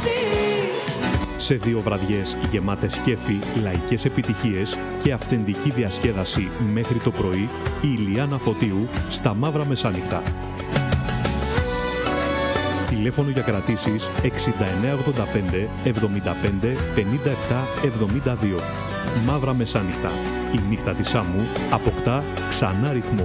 Σε 2 βραδιές γεμάτες κέφι, λαϊκές επιτυχίες και αυθεντική διασκέδαση μέχρι το πρωί, η Ηλιάνα Φωτίου στα Μαύρα Μεσάνυχτα. Τηλέφωνο για κρατήσεις 6985 75 57 72. Μαύρα Μεσάνυχτα. Η νύχτα της άμμου αποκτά ξανά ρυθμό.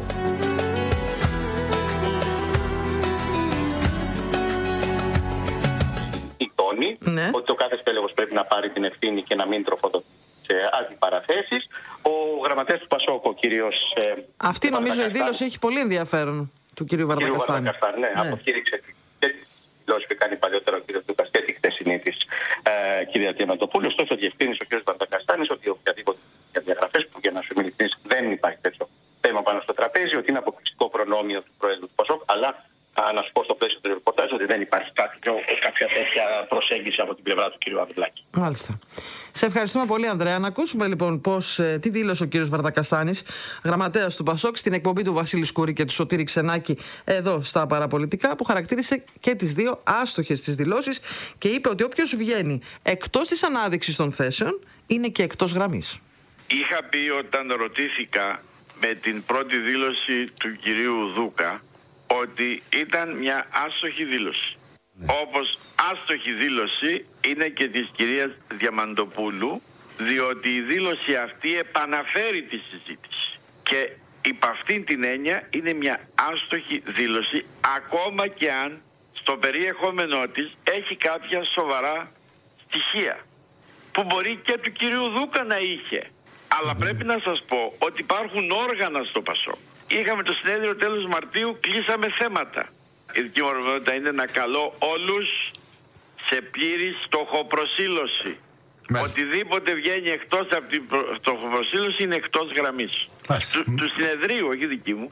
Ναι. Ότι ο κάθε στέλεχος πρέπει να πάρει την ευθύνη και να μην τροφοδοτεί σε αντιπαραθέσεις. Ο γραμματέας του ΠΑΣΟΚ, ο κύριος... Αυτή νομίζω η δήλωση έχει πολύ ενδιαφέρον του κύριου Βαρδακαστάνη. Ναι, αποκήρυξε και τη δηλώση που κάνει παλιότερα ο κύριος Δούκας και τη χθεσινή της κυρία Διαμαντοπούλου. Ωστόσο, διευκρίνησε ο κύριος Βαρδακαστάνης ότι οποιαδήποτε διαγραφές που για να σου μιλήσεις δεν υπάρχει τέτοιο θέμα πάνω στο τραπέζι, ότι είναι αποκλειστικό προνόμιο του Προέδρου του ΠΑΣΟΚ, αλλά να σου πω στο πλαίσιο του ρεπορτάζ ότι δεν υπάρχει κάποια τέτοια προσέγγιση από την πλευρά του κ. Ανδρουλάκη. Μάλιστα. Σε ευχαριστούμε πολύ, Ανδρέα. Να ακούσουμε λοιπόν τι δήλωσε ο κ. Βαρδακαστάνης, γραμματέας του ΠΑΣΟΚ, στην εκπομπή του Βασίλη Σκούρη και του Σωτήρη Ξενάκη εδώ στα Παραπολιτικά, που χαρακτήρισε και τις δύο άστοχες τις δηλώσεις και είπε ότι όποιος βγαίνει εκτός της ανάδειξης των θέσεων είναι και εκτός γραμμής. Είχα πει όταν ρωτήθηκα με την πρώτη δήλωση του κυρίου Δούκα ότι ήταν μια άστοχη δήλωση. Όπως άστοχη δήλωση είναι και της κυρίας Διαμαντοπούλου, διότι η δήλωση αυτή επαναφέρει τη συζήτηση. Και υπ' αυτήν την έννοια είναι μια άστοχη δήλωση, ακόμα και αν στο περιεχόμενό της έχει κάποια σοβαρά στοιχεία, που μπορεί και του κυρίου Δούκα να είχε. Αλλά πρέπει να σας πω ότι υπάρχουν όργανα στο ΠΑΣΟΚ. Είχαμε το συνέδριο τέλος Μαρτίου, κλείσαμε θέματα. Η δική μου αρμοδιότητα είναι να καλώ όλους σε πλήρη στοχοπροσήλωση. Οτιδήποτε βγαίνει εκτός από την στοχοπροσήλωση είναι εκτός γραμμής. Του συνεδρίου, όχι δική μου.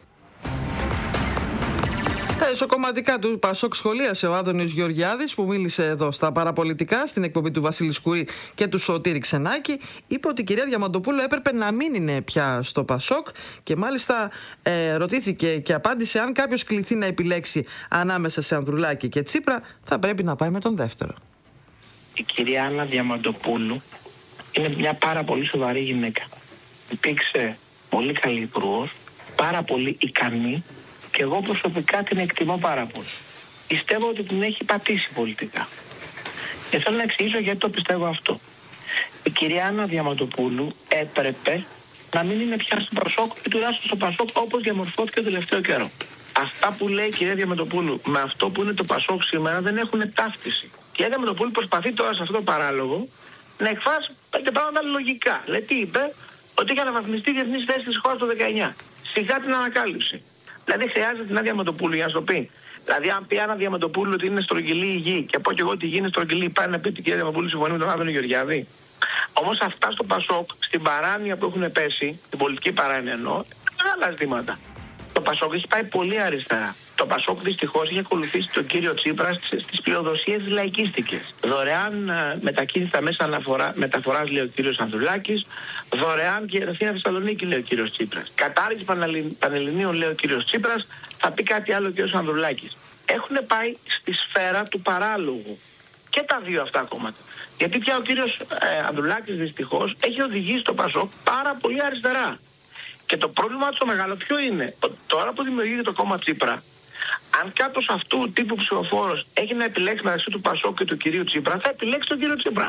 Τα εσωκομματικά του ΠΑΣΟΚ σχολίασε ο Άδωνης Γεωργιάδης, που μίλησε εδώ στα Παραπολιτικά στην εκπομπή του Βασίλη Σκουρή και του Σωτήρη Ξενάκη. Είπε ότι η κυρία Διαμαντοπούλου έπρεπε να μην είναι πια στο ΠΑΣΟΚ και μάλιστα ρωτήθηκε και απάντησε αν κάποιος κληθεί να επιλέξει ανάμεσα σε Ανδρουλάκη και Τσίπρα, θα πρέπει να πάει με τον δεύτερο. Η κυρία Άννα Διαμαντοπούλου είναι μια πάρα πολύ σοβαρή γυναίκα. Υπήρξε πολύ καλή υπουργός, πάρα πολύ ικανή. Και εγώ προσωπικά την εκτιμώ πάρα πολύ. Πιστεύω ότι την έχει πατήσει πολιτικά. Και θέλω να εξηγήσω γιατί το πιστεύω αυτό. Η κυρία Άννα Διαμαντοπούλου έπρεπε να μην είναι πια στο ΠΑΣΟΚ ή τουλάχιστον στο ΠΑΣΟΚ όπως διαμορφώθηκε το τελευταίο καιρό. Αυτά που λέει η κυρία Διαμαντοπούλου με αυτό που είναι το ΠΑΣΟΚ σήμερα δεν έχουν ταύτιση. Η κυρία Διαμαντοπούλου προσπαθεί τώρα σε αυτό το παράλογο να εκφράσει και πράγματα λογικά. Δηλαδή τι είπε, ότι είχε αναβαθμιστεί η διεθνής θέση της χώρας το 19. Σιγά την ανακάλυψη. Δηλαδή χρειάζεται την Άννα Διαμαντοπούλου για να σου το πει. Δηλαδή, αν πει Άννα Διαμαντοπούλου ότι είναι στρογγυλή η γη και πω και εγώ ότι η γη είναι στρογγυλή, πάει να πει ότι η κυρία Διαμαντοπούλου συμφωνεί με τον Άδωνη Γεωργιάδη. Όμως αυτά στο ΠΑΣΟΚ, στην παράνοια που έχουν πέσει, την πολιτική παράνοια εννοώ, είναι άλλα ζητήματα. Το ΠΑΣΟΚ έχει πάει πολύ αριστερά. Το ΠΑΣΟΚ δυστυχώς έχει ακολουθήσει τον κύριο Τσίπρα στις πλειοδοσίες λαϊκίστικες. Δωρεάν μετακίνηση στα μέσα μεταφοράς, λέει ο κύριος Ανδρουλάκης. Δωρεάν και Αθήνα Θεσσαλονίκη, λέει ο κύριος Τσίπρας. Κατάργηση πανελληνίων, λέει ο κύριος Τσίπρας. Θα πει κάτι άλλο ο κύριος Ανδρουλάκης. Έχουν πάει στη σφαίρα του παράλογου. Και τα δύο αυτά κόμματα. Γιατί πια ο κύριος Ανδρουλάκης δυστυχώς έχει οδηγήσει το ΠΑΣΟΚ πάρα πολύ αριστερά. Και το πρόβλημα του μεγάλο ποιο είναι? Τώρα που δημιουργείται το κόμμα Τσίπρα, αν κάποιος αυτού του τύπου ψηφοφόρος έχει να επιλέξει μεταξύ του ΠΑΣΟΚ και του κυρίου Τσίπρα, θα επιλέξει τον κύριο Τσίπρα.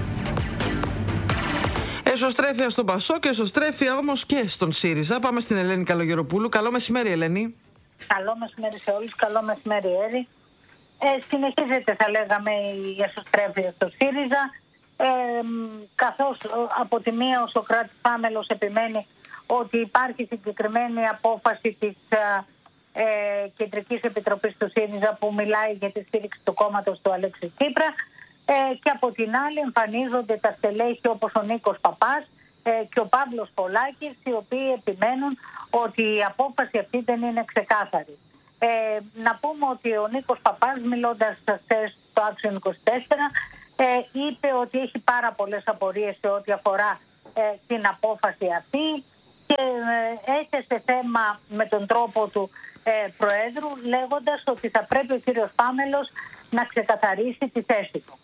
Εσωστρέφεια στον ΠΑΣΟΚ και εσωστρέφεια όμως και στον ΣΥΡΙΖΑ. Πάμε στην Ελένη Καλογεροπούλου. Καλό μεσημέρι, Ελένη. Καλό μεσημέρι σε όλους. Καλό μεσημέρι, Έρη. Συνεχίζεται, θα λέγαμε, η εσωστρέφεια στο ΣΥΡΙΖΑ. Καθώς από τη μία ο Σωκράτης Πάμελος επιμένει ότι υπάρχει συγκεκριμένη απόφαση της Κεντρικής Επιτροπής του ΣΥΡΙΖΑ που μιλάει για τη στήριξη του κόμματος του Αλέξη Τσίπρα, και από την άλλη εμφανίζονται τα στελέχη όπως ο Νίκος Παπάς και ο Παύλος Πολάκης, οι οποίοι επιμένουν ότι η απόφαση αυτή δεν είναι ξεκάθαρη. Να πούμε ότι ο Νίκος Παπάς, μιλώντας στο Action 24, είπε ότι έχει πάρα πολλές απορίες σε ό,τι αφορά την απόφαση αυτή και έθεσε θέμα με τον τρόπο του Προέδρου, λέγοντας ότι θα πρέπει ο κύριος Πάμελος να ξεκαθαρίσει τη θέση του.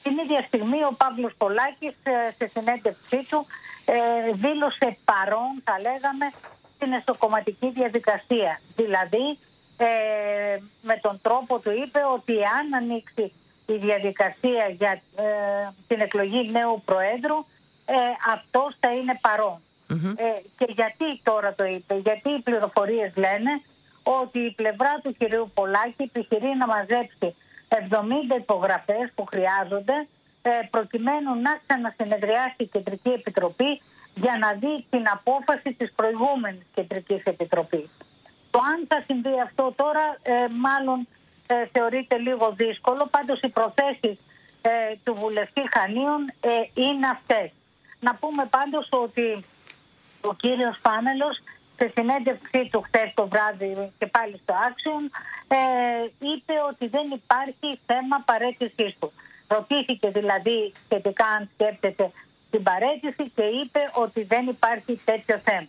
Την ίδια στιγμή ο Παύλος Πολάκης σε συνέντευξή του δήλωσε παρόν, θα λέγαμε, στην εσωκομματική διαδικασία. Δηλαδή, με τον τρόπο του είπε ότι αν ανοίξει η διαδικασία για την εκλογή νέου Προέδρου, αυτός θα είναι παρόν. Και γιατί τώρα το είπε? Γιατί οι πληροφορίες λένε ότι η πλευρά του κυρίου Πολάκη επιχειρεί να μαζέψει 70 υπογραφές που χρειάζονται προκειμένου να ξανασυνεδριάσει η Κεντρική Επιτροπή για να δει την απόφαση της προηγούμενης Κεντρικής Επιτροπής. Το αν θα συμβεί αυτό τώρα μάλλον θεωρείται λίγο δύσκολο, πάντως οι προθέσεις του βουλευτή Χανίων είναι αυτές. Να πούμε πάντως ότι ο κύριος Φάμελος σε συνέντευξή του χθες το βράδυ και πάλι στο Action είπε ότι δεν υπάρχει θέμα παραίτησής του. Ρωτήθηκε δηλαδή σχετικά αν σκέφτεται την παραίτηση και είπε ότι δεν υπάρχει τέτοιο θέμα.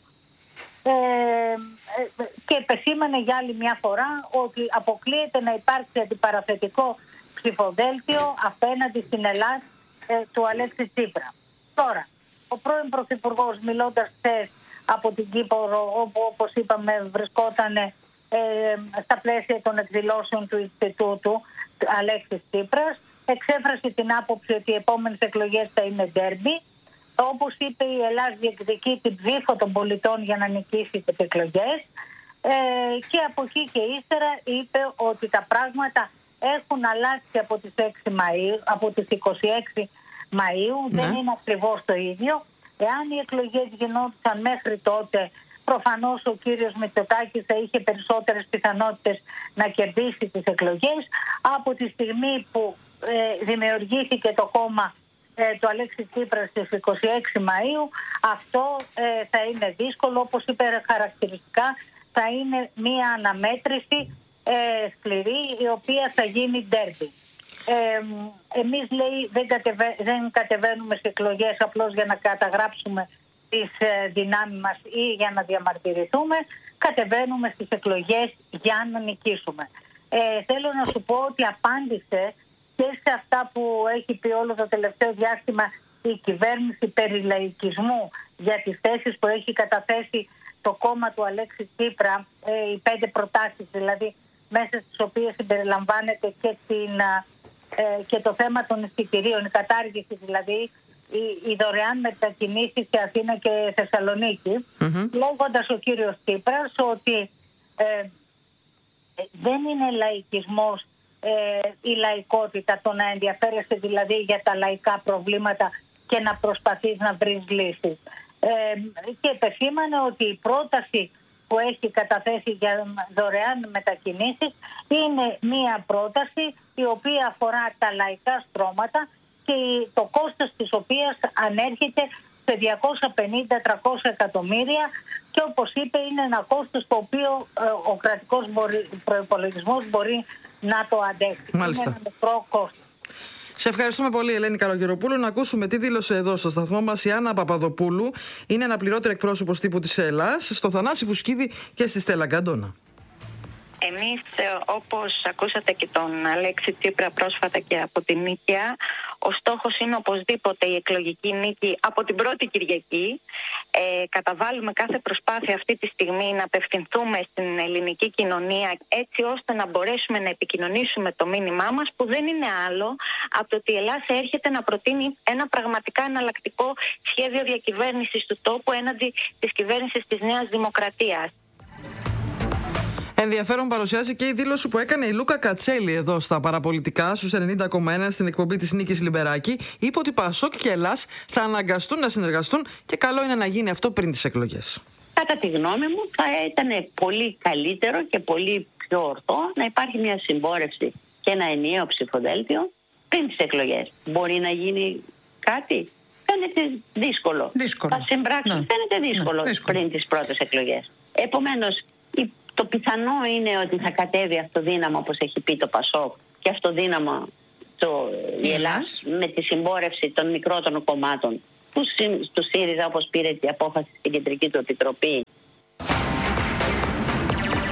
Και επεσήμανε για άλλη μια φορά ότι αποκλείεται να υπάρξει αντιπαραθετικό ψηφοδέλτιο απέναντι στην Ελλάδα του Αλέξη Τσίπρα. Τώρα, ο πρώην Πρωθυπουργός, μιλώντας χθες από την Κύπρο, όπου όπως είπαμε βρισκόταν στα πλαίσια των εκδηλώσεων του Ινστιτούτου Αλέξης Τσίπρας, εξέφρασε την άποψη ότι οι επόμενες εκλογές θα είναι ντέρμπι. Όπως είπε, η Ελλάδα διεκδικεί την ψήφο των πολιτών για να νικήσει τις εκλογές, και από εκεί και ύστερα είπε ότι τα πράγματα έχουν αλλάξει από τις 6 Μαΐου, από τις 26 Μαΐου, δεν είναι ακριβώς το ίδιο. Εάν οι εκλογές γινόντουσαν μέχρι τότε, προφανώς ο κύριος Μητσοτάκης θα είχε περισσότερες πιθανότητες να κερδίσει τις εκλογές. Από τη στιγμή που δημιουργήθηκε το κόμμα του Αλέξη Τσίπρα στις 26 Μαΐου, αυτό θα είναι δύσκολο. Όπως είπε χαρακτηριστικά, θα είναι μία αναμέτρηση σκληρή, η οποία θα γίνει ντέρμπι. Εμείς, λέει, δεν κατεβαίνουμε στις εκλογές απλώς για να καταγράψουμε τις δυνάμεις μας ή για να διαμαρτυρηθούμε. Κατεβαίνουμε στις εκλογές για να νικήσουμε. Θέλω να σου πω ότι απάντησε και σε αυτά που έχει πει όλο το τελευταίο διάστημα η κυβέρνηση περί λαϊκισμού, για τις θέσεις που έχει καταθέσει το κόμμα του Αλέξη Τσίπρα, οι 5 προτάσεις δηλαδή, μέσα στις οποίες συμπεριλαμβάνεται και το θέμα των εισιτηρίων, η κατάργηση δηλαδή, οι δωρεάν μετακινήσεις σε Αθήνα και Θεσσαλονίκη, λέγοντας ο κύριος Τσίπρας ότι δεν είναι λαϊκισμός η λαϊκότητα, το να ενδιαφέρεσαι δηλαδή για τα λαϊκά προβλήματα και να προσπαθείς να βρεις λύσεις. Και επεσήμανε ότι η πρόταση που έχει καταθέσει για δωρεάν μετακινήσεις είναι μία πρόταση η οποία αφορά τα λαϊκά στρώματα και το κόστος της οποίας ανέρχεται σε 250-300 εκατομμύρια και όπως είπε είναι ένα κόστος το οποίο ο κρατικός προϋπολογισμός μπορεί να το αντέξει. Μάλιστα. Είναι ένα μικρό κόστος. Σε ευχαριστούμε πολύ, Ελένη Καλογεροπούλου. Να ακούσουμε τι δήλωσε εδώ στο σταθμό μας η Άννα Παπαδοπούλου. Είναι αναπληρώτρια εκπρόσωπος τύπου της ΕΛΑΣ, στο Θανάση Βουσκίδη και στη Στέλλα Γκαντόνα. Εμείς, όπως ακούσατε και τον Αλέξη Τσίπρα πρόσφατα και από την Νίκαια, ο στόχος είναι οπωσδήποτε η εκλογική νίκη από την πρώτη Κυριακή. Καταβάλουμε κάθε προσπάθεια αυτή τη στιγμή να απευθυνθούμε στην ελληνική κοινωνία έτσι ώστε να μπορέσουμε να επικοινωνήσουμε το μήνυμά μας, που δεν είναι άλλο από το ότι η Ελλάδα έρχεται να προτείνει ένα πραγματικά εναλλακτικό σχέδιο διακυβέρνησης του τόπου έναντι της κυβέρνησης της Νέας Δημοκρατίας. Ενδιαφέρον παρουσιάζει και η δήλωση που έκανε η Λούκα Κατσέλη εδώ στα παραπολιτικά στους 90,1 στην εκπομπή της Νίκης Λιμπεράκη. Είπε ότι Πασόκ και Ελλάς θα αναγκαστούν να συνεργαστούν και καλό είναι να γίνει αυτό πριν τις εκλογές. Κατά τη γνώμη μου θα ήταν πολύ καλύτερο και πολύ πιο ορθό να υπάρχει μια συμπόρευση και ένα ενιαίο ψηφοδέλτιο πριν τις εκλογές. Μπορεί να γίνει κάτι? Φαίνεται δύσκολο. Θα συμπράξει, φαίνεται δύσκολο πριν τις πρώτες εκλογές. Επομένως, το πιθανό είναι ότι θα κατέβει αυτοδύναμο, όπως έχει πει το Πασόκ, και αυτοδύναμο η Ελλάς με τη συμπόρευση των μικρότερων κομμάτων του ΣΥΡΙΖΑ, όπως πήρε την απόφαση στην Κεντρική του Επιτροπή.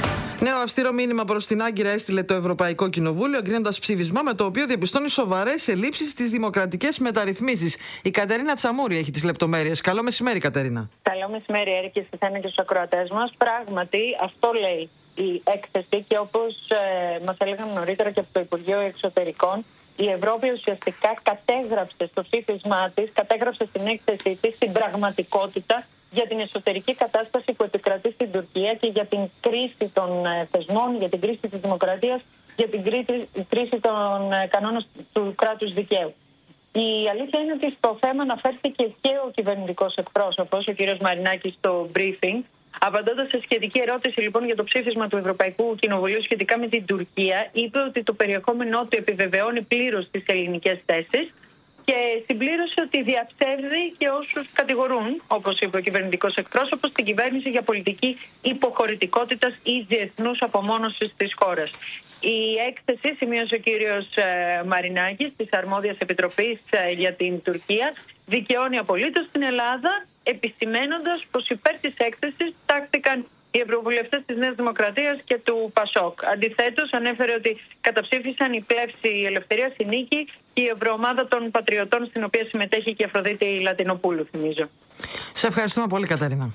Νέο αυστηρό μήνυμα προς την Άγκυρα έστειλε το Ευρωπαϊκό Κοινοβούλιο, εγκρίνοντας ψήφισμα με το οποίο διαπιστώνει σοβαρές ελλείψεις στις δημοκρατικές μεταρρυθμίσεις. Η Κατερίνα Τσαμούρη έχει τις λεπτομέρειες. Καλό μεσημέρι, Κατερίνα. Καλό μεσημέρι, Έρη, και σε εσένα και στους ακροατές μας. Πράγματι, αυτό λέει η έκθεση και όπως μας έλεγαν νωρίτερα και από το Υπουργείο Εξωτερικών, η Ευρώπη ουσιαστικά κατέγραψε στο ψήφισμά της, κατέγραψε στην έκθεσή της την πραγματικότητα για την εσωτερική κατάσταση που επικρατεί στην Τουρκία και για την κρίση των θεσμών, για την κρίση της δημοκρατίας, για την κρίση των κανόνων του κράτους δικαίου. Η αλήθεια είναι ότι στο θέμα αναφέρθηκε και ο κυβερνητικός εκπρόσωπος, ο κ. Μαρινάκης, στο briefing. Απαντώντας σε σχετική ερώτηση λοιπόν για το ψήφισμα του Ευρωπαϊκού Κοινοβουλίου σχετικά με την Τουρκία, είπε ότι το περιεχόμενό του επιβεβαιώνει πλήρως τις ελληνικές θέσεις και συμπλήρωσε ότι διαψεύδει και όσους κατηγορούν, όπως είπε ο κυβερνητικός εκπρόσωπος, την κυβέρνηση για πολιτική υποχωρητικότητας ή διεθνούς απομόνωσης της χώρας. Η έκθεση, σημείωσε ο κύριος Μαρινάκης της Αρμόδιας Επιτροπής για την Τουρκία, δικαιώνει απολύτως την Ελλάδα, επισημαίνοντας πως υπέρ της έκθεσης τάχθηκαν οι ευρωβουλευτές της Νέας Δημοκρατίας και του ΠΑΣΟΚ. Αντιθέτως, ανέφερε ότι καταψήφισαν η Πλεύση η Ελευθερία Συνήκη και η Ευρωομάδα των Πατριωτών, στην οποία συμμετέχει και η Αφροδίτη Λατινοπούλου, θυμίζω. Σε ευχαριστούμε πολύ, Κατερίνα.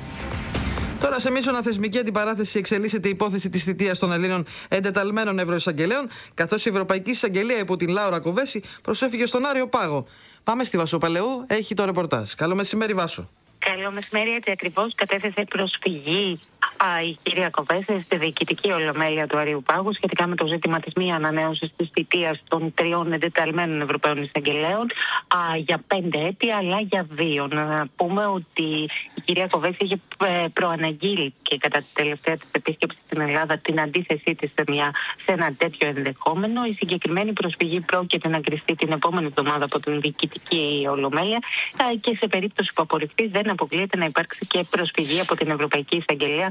Τώρα, σε μείζωνα θεσμική αντιπαράθεση εξελίσσεται η υπόθεση της θητείας των Ελλήνων εντεταλμένων ευρωεισαγγελέων, καθώς η Ευρωπαϊκή Εισαγγελία υπό την Λάουρα Κοβέση προσέφυγε στον Άριο Πάγο. Πάμε στη Βασοπαλαιού, έχει το ρεπορτάζ. Καλό μεσημέρι, Βάσο. Καλό μεσημέρι, έτσι ακριβώς κατέθεσε προσφυγή η κυρία Κοβέση στη διοικητική ολομέλεια του Αρείου Πάγου σχετικά με το ζήτημα της μη ανανέωσης της θητείας των 3 εντεταλμένων Ευρωπαίων Εισαγγελέων για 5 έτη, αλλά για 2. Να πούμε ότι η κυρία Κοβέση είχε προαναγγείλει και κατά τη τελευταία της επίσκεψη στην Ελλάδα την αντίθεσή της σε ένα τέτοιο ενδεχόμενο. Η συγκεκριμένη προσφυγή πρόκειται να κρυστεί την επόμενη εβδομάδα από την διοικητική ολομέλεια και σε περίπτωση που απορριφθεί δεν αποκλείεται να υπάρξει και προσφυγή από την Ευρωπαϊκή Εισαγγελία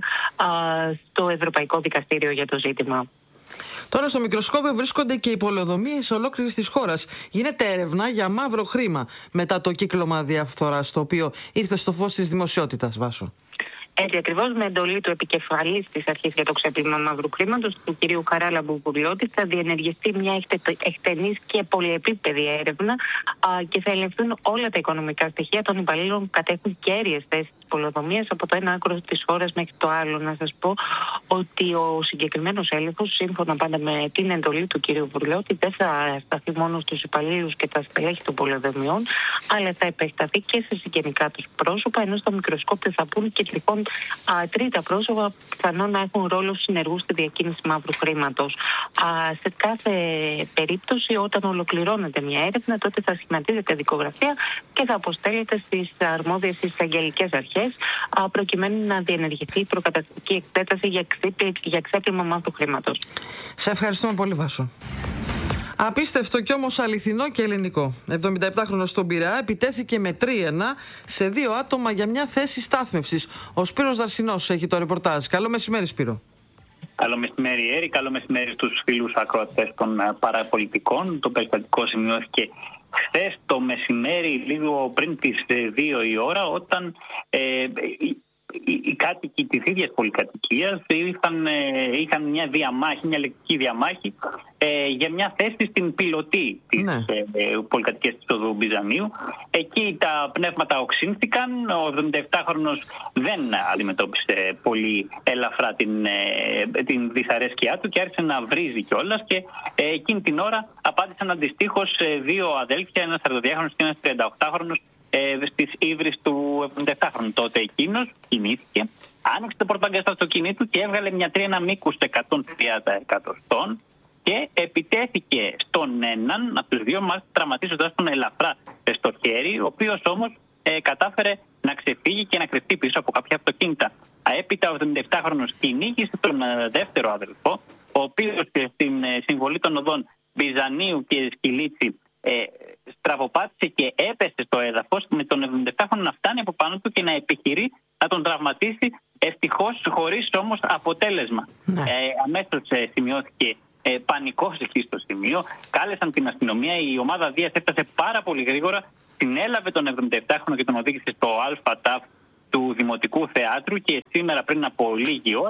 στο Ευρωπαϊκό Δικαστήριο για το ζήτημα. Τώρα στο μικροσκόπιο βρίσκονται και οι πολεοδομίες ολόκληρης της χώρας. Γίνεται έρευνα για μαύρο χρήμα μετά το κύκλωμα διαφθοράς, το οποίο ήρθε στο φως της δημοσιότητας, Βάσο. Έτσι ακριβώς, με εντολή του επικεφαλής της Αρχής για το Ξέπλυμα Μαύρου Χρήματος, του κ. Χαράλαμπου Βουλιώτη, θα διενεργηθεί μια εκτενής και πολυεπίπεδη έρευνα και θα ελεγχθούν όλα τα οικονομικά στοιχεία των υπαλλήλων που κατέχουν κέρυες θέσεις της πολεοδομίας από το ένα άκρο της χώρας μέχρι το άλλο. Να σας πω ότι ο συγκεκριμένος έλεγχος, σύμφωνα πάντα με την εντολή του κ. Βουλιώτη, δεν θα σταθεί μόνο στους υπαλλήλους και τα στελέχη των πολεοδομιών, αλλά θα επεκταθεί και σε συγγενικά τους πρόσωπα, ενώ στο μικροσκόπιο θα πούν και τυχόν τρίτα πρόσωπα πιθανόν να έχουν ρόλο συνεργού στη διακίνηση μαύρου χρήματος. Σε κάθε περίπτωση, όταν ολοκληρώνεται μια έρευνα, τότε θα σχηματίζεται δικογραφία και θα αποστέλλεται στις αρμόδιες εισαγγελικές αρχές, προκειμένου να διενεργηθεί η προκαταρκτική εξέταση για ξέπλυμα μαύρου χρήματος. Σε ευχαριστούμε πολύ, Βάσο. Απίστευτο κι όμως αληθινό και ελληνικό. 77χρονος στον Πειραιά επιτέθηκε με τρίαινα σε 2 άτομα για μια θέση στάθμευσης. Ο Σπύρος Δαρσινός έχει το ρεπορτάζ. Καλό μεσημέρι, Σπύρο. Καλό μεσημέρι, Έρη. Καλό μεσημέρι στους φίλους ακροατές των παραπολιτικών. Το περιστατικό σημειώθηκε χθες το μεσημέρι, λίγο πριν τις 2 η ώρα, όταν οι κάτοικοι της ίδιας πολυκατοικίας είχαν μια διαμάχη, μια λεκτική διαμάχη για μια θέση στην πιλωτή της πολυκατοικίας της οδού Μπιζανίου. Εκεί τα πνεύματα οξύνθηκαν. Ο 77χρονος δεν αντιμετώπισε πολύ ελαφρά την δυσαρέσκειά του και άρχισε να βρίζει κιόλας, και εκείνη την ώρα απάντησαν αντιστοίχως 2 αδέλφια, ένας 42χρονος και ένας 38χρονος, στις ύβρις του 77χρονου. Τότε εκείνος κινήθηκε, άνοιξε το πορτμπαγκάζ του αυτοκινήτου και έβγαλε μια τρίνα μήκους 130 εκατοστών και επιτέθηκε στον έναν από τους 2, μάλιστα τραυματίζοντας τον ελαφρά στο χέρι, ο οποίος όμως κατάφερε να ξεφύγει και να κρυφτεί πίσω από κάποια αυτοκίνητα. Έπειτα ο 77χρονος κυνήγησε τον δεύτερο αδελφό, ο οποίος στην συμβολή των οδών Μπιζανίου και Σκυλίτσι στραβοπάτησε και έπεσε στο έδαφος, με τον 77χρονο να φτάνει από πάνω του και να επιχειρεί να τον τραυματίσει, ευτυχώς χωρίς όμως αποτέλεσμα. Αμέσως σημειώθηκε πανικός εκεί στο σημείο, κάλεσαν την αστυνομία, η ομάδα Δίας έφτασε πάρα πολύ γρήγορα, συνέλαβε τον 77χρονο και τον οδήγησε στο ΑΤΑΦ του Δημοτικού Θεάτρου, και σήμερα πριν από λίγη ώρα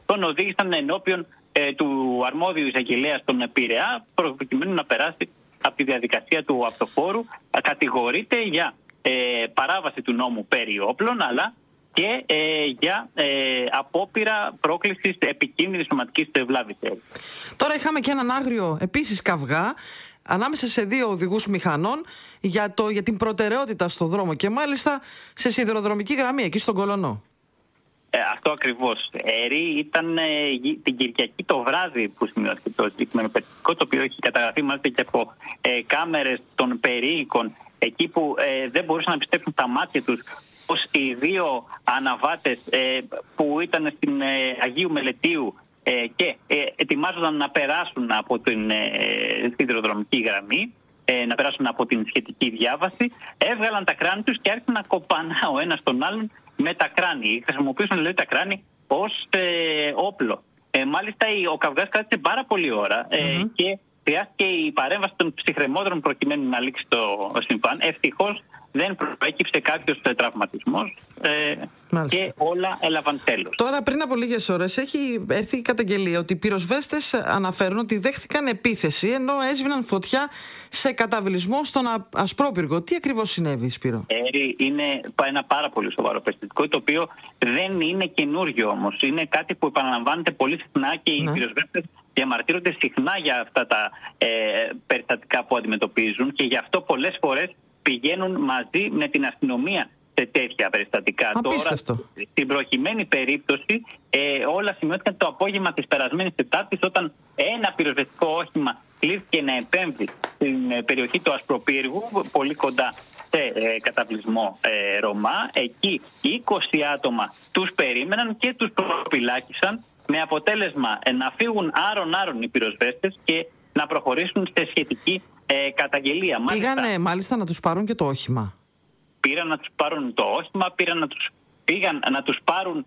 τον οδήγησαν ενώπιον του αρμόδιου εισαγγελέα στον Πειραιά, προκειμένου να περάσει από τη διαδικασία του αυτοφόρου. Κατηγορείται για παράβαση του νόμου περί όπλων, αλλά και για απόπειρα πρόκλησης επικίνδυνης σωματικής βλάβης. Τώρα είχαμε και έναν άγριο επίσης καυγά ανάμεσα σε δύο οδηγούς μηχανών για την προτεραιότητα στο δρόμο και μάλιστα σε σιδηροδρομική γραμμή εκεί στον Κολωνό. Αυτό ακριβώς. Ήταν την Κυριακή το βράδυ που σημειώθηκε το συγκεκριμένο περιστατικό, το οποίο έχει καταγραφεί μάλιστα και από κάμερες των περίοικων, εκεί που δεν μπορούσαν να πιστέψουν τα μάτια τους πως οι δύο αναβάτες που ήταν στην Αγίου Μελετίου και ετοιμάζονταν να περάσουν από την σιδηροδρομική γραμμή, να περάσουν από την σχετική διάβαση, έβγαλαν τα κράνη τους και άρχισαν να κοπανά ο ένας τον άλλον με τα κράνη. Χρησιμοποιούσαν δηλαδή τα κράνη ως όπλο. Μάλιστα ο καυγάς κράτησε πάρα πολλή ώρα και χρειάστηκε η παρέμβαση των ψυχρεμόδρων προκειμένου να λήξει το συμβάν. Ευτυχώς δεν προέκυψε κάποιος τραυματισμός και όλα έλαβαν τέλος. Τώρα, πριν από λίγες ώρες, έχει έρθει η καταγγελία ότι οι πυροσβέστες αναφέρουν ότι δέχθηκαν επίθεση ενώ έσβηναν φωτιά σε καταβλισμό στον Ασπρόπυργο. Τι ακριβώς συνέβη, Σπύρο? Είναι ένα πάρα πολύ σοβαρό περιστατικό, το οποίο δεν είναι καινούριο όμως. Είναι κάτι που επαναλαμβάνεται πολύ συχνά και οι πυροσβέστες διαμαρτύρονται συχνά για αυτά τα περιστατικά που αντιμετωπίζουν και γι' αυτό πολλές φορές πηγαίνουν μαζί με την αστυνομία σε τέτοια περιστατικά. Απίστευτο. Τώρα, στην προκειμένη περίπτωση, όλα σημειώθηκαν το απόγευμα της περασμένης Τετάρτης, όταν ένα πυροσβεστικό όχημα κλείθηκε να επέμβει στην περιοχή του Ασπροπύργου, πολύ κοντά σε καταβλισμό Ρωμά. Εκεί 20 άτομα τους περίμεναν και τους προφυλάκησαν, με αποτέλεσμα να φύγουν άρον-άρον οι πυροσβέστες και να προχωρήσουν σε σχετική καταγγελία. Πήγανε μάλιστα να τους πάρουν και το όχημα. Πήραν να τους πάρουν το όχημα, πήγαν να τους πάρουν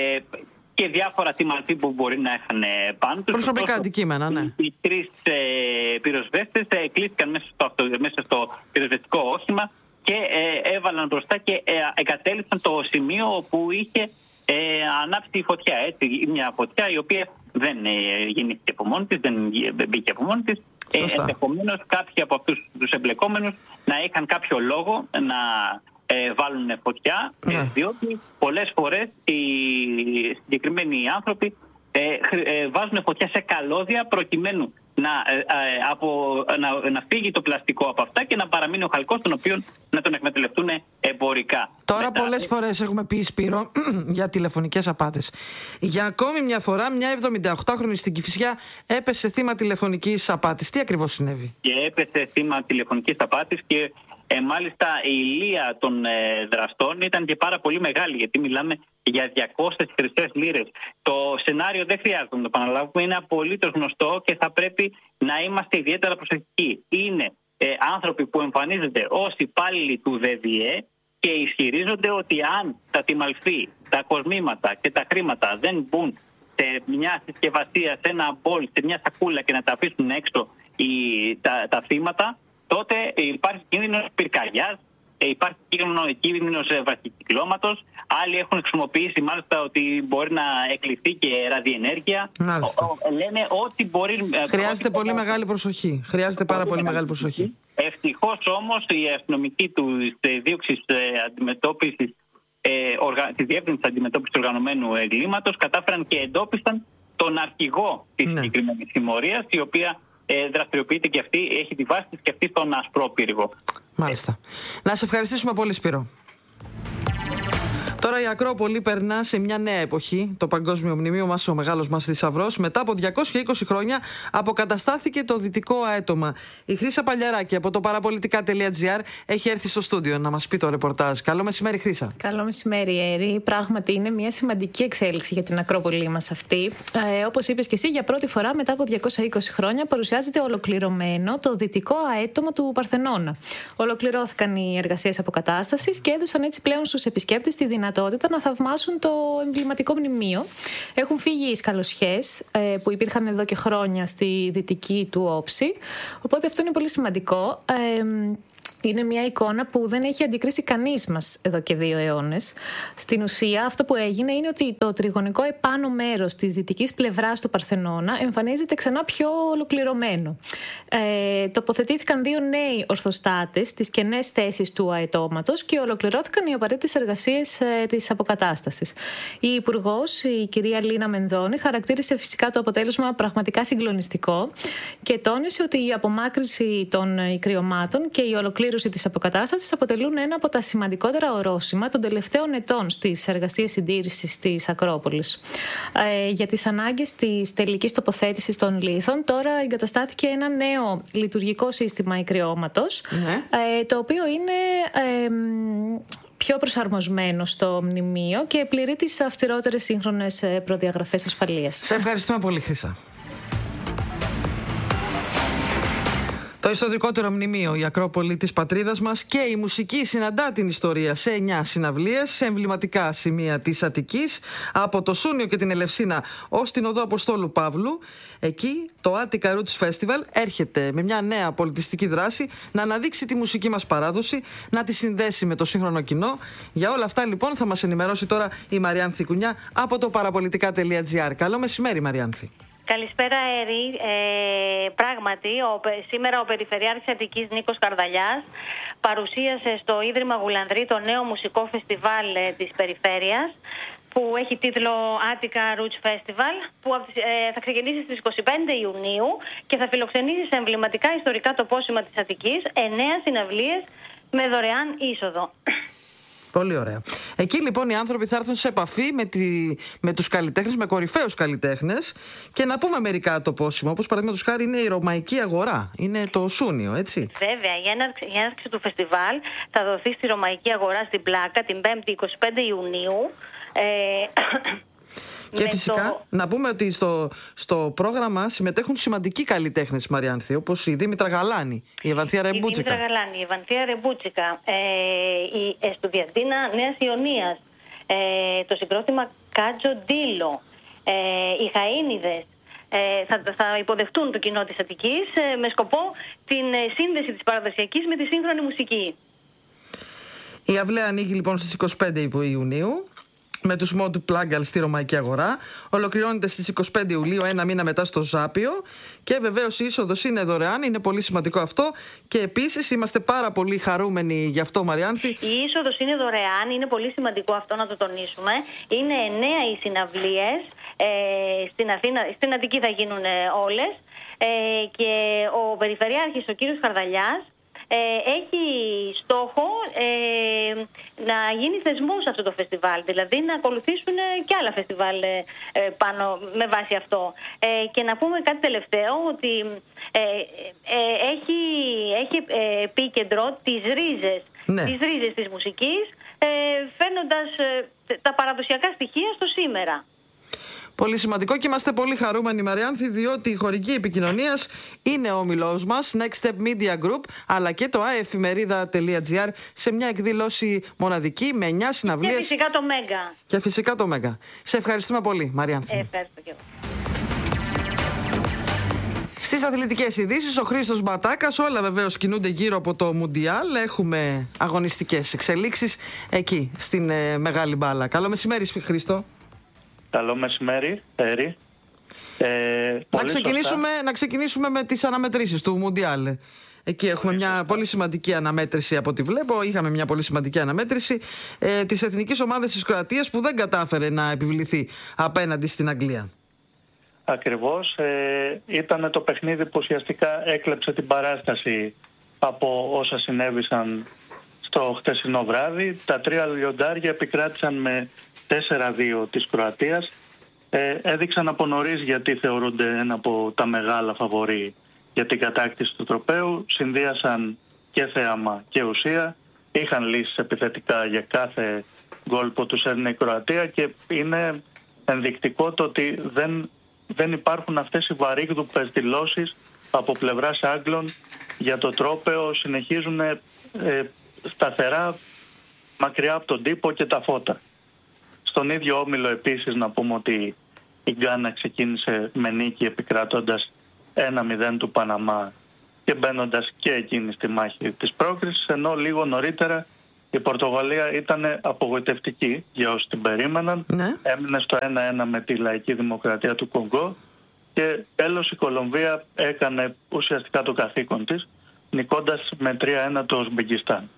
και διάφορα τιμαρτή που μπορεί να είχαν πάνω τους. Προσωπικά αντικείμενα, ναι. Οι τρεις πυροσβέστες κλείστηκαν μέσα στο πυροσβεστικό όχημα και έβαλαν μπροστά και εγκατέλειψαν το σημείο όπου είχε ανάψει η φωτιά. Έτσι, μια φωτιά η οποία δεν γεννήθηκε από μόνη της, δεν μπήκε από μόνη της. Ενδεχομένως κάποιοι από αυτούς τους εμπλεκόμενους να είχαν κάποιο λόγο να βάλουν φωτιά, διότι πολλές φορές οι συγκεκριμένοι άνθρωποι βάζουν φωτιά σε καλώδια προκειμένου να φύγει το πλαστικό από αυτά και να παραμείνει ο χαλκός, τον οποίο να τον εκμεταλλευτούν εμπορικά. Τώρα πολλές φορές έχουμε πει, Σπύρο, για τηλεφωνικές απάτες. Για ακόμη μια φορά μια 78χρονη στην Κηφισιά έπεσε θύμα τηλεφωνικής απάτης. Τι ακριβώς συνέβη? Και έπεσε θύμα τηλεφωνικής απάτης και μάλιστα η ηλία των δραστών ήταν και πάρα πολύ μεγάλη, γιατί μιλάμε για 200 χρυσές λίρες. Το σενάριο δεν χρειάζεται να το επαναλάβουμε, είναι απολύτως γνωστό και θα πρέπει να είμαστε ιδιαίτερα προσεκτικοί. Είναι άνθρωποι που εμφανίζονται ως υπάλληλοι του ΔΔΕ και ισχυρίζονται ότι αν τα τιμαλφή, τα κοσμήματα και τα χρήματα δεν μπουν σε μια συσκευασία, σε ένα μπολ, σε μια σακούλα και να τα αφήσουν έξω τα θύματα, τότε υπάρχει κίνδυνος πυρκαγιάς, υπάρχει κίνδυνος βραχικυκλώματος. Άλλοι έχουν χρησιμοποιήσει μάλιστα ότι μπορεί να εκλειφθεί και ραδιενέργεια. Λένε ότι μπορεί. Χρειάζεται πολύ μεγάλη προσοχή. Χρειάζεται πάρα πολύ μεγάλη προσοχή. Ευτυχώς όμως οι αστυνομικοί της δίωξης αντιμετώπισης, της διεύθυνσης αντιμετώπισης του οργανωμένου εγκλήματος, κατάφεραν και εντόπισαν τον αρχηγό της συγκεκριμένης συμμορίας, η οποία δραστηριοποιείται και αυτή, έχει τη βάση της και αυτή στον Ασπρόπυργο. Μάλιστα. Να σε ευχαριστήσουμε πολύ, Σπύρο. Τώρα η Ακρόπολη περνά σε μια νέα εποχή. Το Παγκόσμιο Μνημείο μας, ο μεγάλος μας θησαυρός, μετά από 220 χρόνια αποκαταστάθηκε το δυτικό αέτομα. Η Χρύσα Παλιαράκη από το παραπολιτικά.gr έχει έρθει στο στούντιο να μας πει το ρεπορτάζ. Καλό μεσημέρι, Χρύσα. Καλό μεσημέρι, Έρη. Πράγματι είναι μια σημαντική εξέλιξη για την Ακρόπολη μας αυτή. Όπως είπες και εσύ, για πρώτη φορά μετά από 220 χρόνια παρουσιάζεται ολοκληρωμένο το δυτικό αέτομα του Παρθενώνα. Ολοκληρώθηκαν οι εργασίες αποκατάστασης και έδωσαν έτσι πλέον στους επισκέπτες τη δυνατότητα να θαυμάσουν το εμβληματικό μνημείο. Έχουν φύγει οι σκαλωσιές που υπήρχαν εδώ και χρόνια στη δυτική του όψη. Οπότε αυτό είναι πολύ σημαντικό. είναι μια εικόνα που δεν έχει αντικρίσει κανείς μας εδώ και 2 αιώνες. Στην ουσία, αυτό που έγινε είναι ότι το τριγωνικό επάνω μέρος της δυτικής πλευράς του Παρθενώνα εμφανίζεται ξανά πιο ολοκληρωμένο. Τοποθετήθηκαν 2 νέοι ορθοστάτες στις κενές θέσεις του αετώματος και ολοκληρώθηκαν οι απαραίτητες εργασίες της αποκατάστασης. Η Υπουργός, η κυρία Λίνα Μενδώνη, χαρακτήρισε φυσικά το αποτέλεσμα πραγματικά συγκλονιστικό και τόνισε ότι η απομάκρυνση των ικριωμάτων και η ολοκλήρωση της αποκατάστασης αποτελούν ένα από τα σημαντικότερα ορόσημα των τελευταίων ετών στις εργασίες συντήρησης της Ακρόπολης. Για τις ανάγκες της τελικής τοποθέτησης των λίθων, τώρα εγκαταστάθηκε ένα νέο λειτουργικό σύστημα ικριώματος, το οποίο είναι πιο προσαρμοσμένο στο μνημείο και πληρεί τις αυστηρότερες σύγχρονες προδιαγραφές ασφαλείας. Σε ευχαριστούμε πολύ, Χρύσα. Το ιστορικότερο μνημείο, η Ακρόπολη της πατρίδας μας, και η μουσική συναντά την ιστορία σε 9 συναυλίες, σε εμβληματικά σημεία της Αττικής, από το Σούνιο και την Ελευσίνα ως την Οδό Αποστόλου Παύλου. Εκεί το Attica Roots Festival έρχεται με μια νέα πολιτιστική δράση να αναδείξει τη μουσική μας παράδοση, να τη συνδέσει με το σύγχρονο κοινό. Για όλα αυτά λοιπόν θα μας ενημερώσει τώρα η Μαριάνθη Κουνιά από το παραπολιτικά.gr. Καλό μεσημέρι, Μαριάνθη. Καλησπέρα, Έρη. Πράγματι, σήμερα ο Περιφερειάρχης Αττικής Νίκος Καρδαλιάς παρουσίασε στο Ίδρυμα Γουλανδρή το νέο μουσικό φεστιβάλ της Περιφέρειας, που έχει τίτλο Attica Roots Festival, που θα ξεκινήσει στις 25 Ιουνίου και θα φιλοξενήσει σε εμβληματικά ιστορικά τοπόσημα της Αττικής 9 συναυλίες με δωρεάν είσοδο. Πολύ ωραία. Εκεί λοιπόν οι άνθρωποι θα έρθουν σε επαφή με τους καλλιτέχνες, με κορυφαίους καλλιτέχνες, και να πούμε μερικά τοπόσημα, όπως παραδείγματος χάρη είναι η Ρωμαϊκή Αγορά, είναι το Σούνιο, έτσι. Βέβαια, η έναρξη του φεστιβάλ θα δοθεί στη Ρωμαϊκή Αγορά στην Πλάκα την 5η 25 Ιουνίου. Και φυσικά να πούμε ότι στο πρόγραμμα συμμετέχουν σημαντικοί καλλιτέχνες, Μαριάνθη, όπως η Δήμητρα Γαλάνη, η Ευανθία Ρεμπούτσικα. Η Δήμητρα Γαλάνη, η Ευανθία Ρεμπούτσικα, η Εστουδιαντίνα Νέας Ιωνίας, το συγκρότημα Κάτζο Ντίλο, οι Χαΐνιδες. Θα υποδεχτούν το κοινό της Αττικής με σκοπό την σύνδεση της παραδοσιακής με τη σύγχρονη μουσική. Η αυλαία ανοίγει λοιπόν στις 25 Ιουνίου με τους Mod Pluggal στη Ρωμαϊκή Αγορά. Ολοκληρώνεται στις 25 Ιουλίου, ένα μήνα μετά στο Ζάπιο. Και βεβαίως η είσοδος είναι δωρεάν, είναι πολύ σημαντικό αυτό. Και επίσης είμαστε πάρα πολύ χαρούμενοι γι' αυτό, Μαριάνθη. Η είσοδος είναι δωρεάν, είναι πολύ σημαντικό αυτό να το τονίσουμε. Είναι 9 οι συναυλίες, στην Αθήνα, στην Αττική θα γίνουν όλες. Και ο Περιφερειάρχης, ο κύριος Καρδαλιάς, έχει στόχο να γίνει θεσμός αυτό το φεστιβάλ, δηλαδή να ακολουθήσουν και άλλα φεστιβάλ πάνω με βάση αυτό. Και να πούμε κάτι τελευταίο, ότι έχει επίκεντρο τις ρίζες, τις ρίζες της μουσικής, φέρνοντας τα παραδοσιακά στοιχεία στο σήμερα. Πολύ σημαντικό και είμαστε πολύ χαρούμενοι, Μαριάνθη, διότι η χορηγή επικοινωνίας είναι ο όμιλός μας, Next Step Media Group, αλλά και το aefημερίδα.gr, σε μια εκδήλωση μοναδική με 9 συναυλίες. Και φυσικά το Μέγκα. Και φυσικά το Μέγκα. Σε ευχαριστούμε πολύ, Μαριάνθη. Ευχαριστώ και εγώ. Στις αθλητικές ειδήσεις, ο Χρήστος Μπατάκας. Όλα βεβαίως κινούνται γύρω από το Μουντιάλ. Έχουμε αγωνιστικές εξελίξεις εκεί, στην μεγάλη μπάλα. Καλό μεσημέρι, Χρήστο. Καλό μεσημέρι, Έρη. Να ξεκινήσουμε με τις αναμετρήσεις του Μουντιάλ. Εκεί έχουμε μια πολύ σημαντική αναμέτρηση από ό,τι βλέπω. Είχαμε μια πολύ σημαντική αναμέτρηση της εθνικής ομάδας της Κροατίας, που δεν κατάφερε να επιβληθεί απέναντι στην Αγγλία. Ακριβώς. Ήταν το παιχνίδι που ουσιαστικά έκλεψε την παράσταση από όσα συνέβησαν στο χτεσινό βράδυ. Τα 3 λιοντάρια επικράτησαν με 4-2 της Κροατίας. Έδειξαν από νωρίς γιατί θεωρούνται ένα από τα μεγάλα φαβορί για την κατάκτηση του τροπαίου. Συνδύασαν και θέαμα και ουσία. Είχαν λύσεις επιθετικά για κάθε γκολ που τους έδινε η Κροατία, και είναι ενδεικτικό το ότι δεν υπάρχουν αυτές οι βαρύγδουπες δηλώσεις από πλευράς Άγγλων για το τρόπαιο. Συνεχίζουν σταθερά μακριά από τον τύπο και τα φώτα. Στον ίδιο όμιλο επίσης να πούμε ότι η Γκάνα ξεκίνησε με νίκη επικράτοντας 1-0 του Παναμά και μπαίνοντας και εκείνη στη μάχη της πρόκρισης, ενώ λίγο νωρίτερα η Πορτογαλία ήταν απογοητευτική για όσοι την περίμεναν. Ναι. Έμεινε στο 1-1 με τη Λαϊκή Δημοκρατία του Κονγκό και τέλος η Κολομβία έκανε ουσιαστικά το καθήκον της, νικώντας με 3-1 το Ουσμπεκιστάν.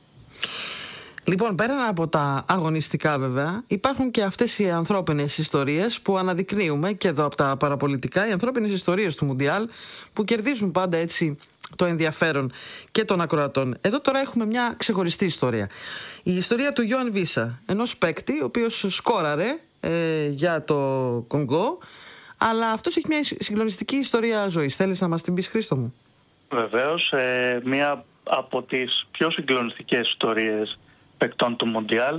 Λοιπόν, πέραν από τα αγωνιστικά βέβαια, υπάρχουν και αυτές οι ανθρώπινες ιστορίες που αναδεικνύουμε και εδώ από τα παραπολιτικά, οι ανθρώπινες ιστορίες του Μουντιάλ που κερδίζουν πάντα έτσι το ενδιαφέρον και των ακροατών. Εδώ τώρα έχουμε μια ξεχωριστή ιστορία. Η ιστορία του Γιώαν Βίσα, ενός παίκτη ο οποίος σκόραρε για το Κονγκό, αλλά αυτός έχει μια συγκλονιστική ιστορία ζωής. Θέλεις να μας την πεις, Χρήστο μου? Βεβαίως, μια από τις πιο συγκλονιστικές ιστορίες παικτών του Μουντιάλ.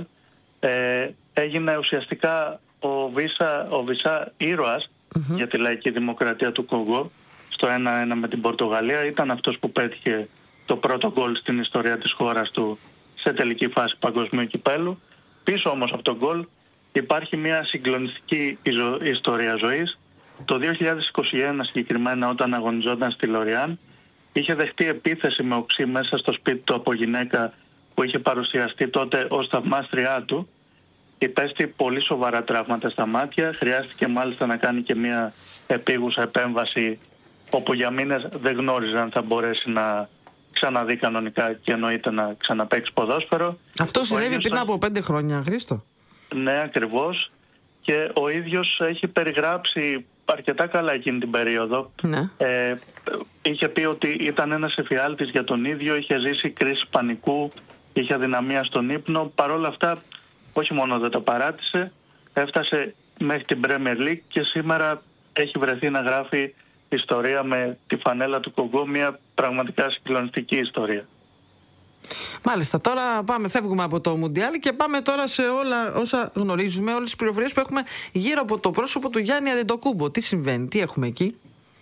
Έγινε ουσιαστικά ο Βίσα ήρωας για τη Λαϊκή Δημοκρατία του Κονγκό στο 1-1 με την Πορτογαλία. Ήταν αυτός που πέτυχε το πρώτο γκολ στην ιστορία της χώρας του σε τελική φάση παγκοσμίου κυπέλου. Πίσω όμως από τον γκολ υπάρχει μια συγκλονιστική ιστορία ζωής. Το 2021 συγκεκριμένα, όταν αγωνιζόταν στη Λοριάν, είχε δεχτεί επίθεση με οξύ μέσα στο σπίτι του από γυναίκα που είχε παρουσιαστεί τότε ως θαυμάστριά του. Υπέστη πολύ σοβαρά τραύματα στα μάτια, χρειάστηκε μάλιστα να κάνει και μια επίγουσα επέμβαση όπου για μήνες δεν γνώριζε αν θα μπορέσει να ξαναδεί κανονικά και εννοείται να ξαναπαίξει ποδόσφαιρο. Αυτό συνέβη πριν από 5 χρόνια, Χρήστο. Ναι, ακριβώς. Και ο ίδιος έχει περιγράψει αρκετά καλά εκείνη την περίοδο. Ναι. Είχε πει ότι ήταν ένας εφιάλτης για τον ίδιο, είχε ζήσει κρίση πανικού, είχε αδυναμία στον ύπνο. Παρ' όλα αυτά, όχι μόνο δεν τα παράτησε, έφτασε μέχρι την Premier League και σήμερα έχει βρεθεί να γράφει ιστορία με τη φανέλα του Κονγκό, μια πραγματικά συγκλονιστική ιστορία. Μάλιστα, τώρα φεύγουμε από το Μουντιάλ και πάμε τώρα σε όλα όσα γνωρίζουμε, όλες τις πληροφορίες που έχουμε γύρω από το πρόσωπο του Γιάννη Αντετοκούμπο. Τι συμβαίνει, τι έχουμε εκεί?